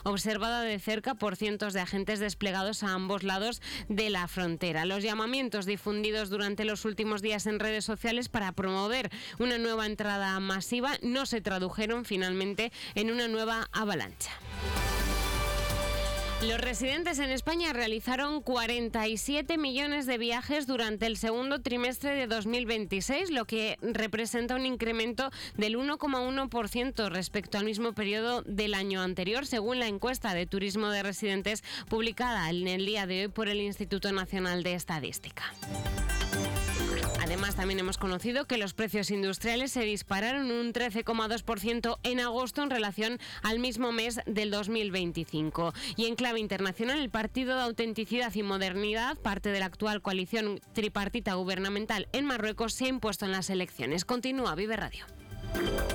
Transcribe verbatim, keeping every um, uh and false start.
observada de cerca por cientos de agentes desplegados a ambos lados de la frontera. Los llamamientos difundidos durante los últimos días en redes sociales para promover una nueva entrada masiva no se tradujeron finalmente en una nueva avalancha. Los residentes en España realizaron cuarenta y siete millones de viajes durante el segundo trimestre de dos mil veintiséis, lo que representa un incremento del uno coma uno por ciento respecto al mismo periodo del año anterior, según la encuesta de turismo de residentes publicada en el día de hoy por el Instituto Nacional de Estadística. Además, también hemos conocido que los precios industriales se dispararon un trece coma dos por ciento en agosto en relación al mismo mes del dos mil veinticinco. Y en clave internacional, el Partido de Autenticidad y Modernidad, parte de la actual coalición tripartita gubernamental en Marruecos, se ha impuesto en las elecciones. Continúa Vive Radio.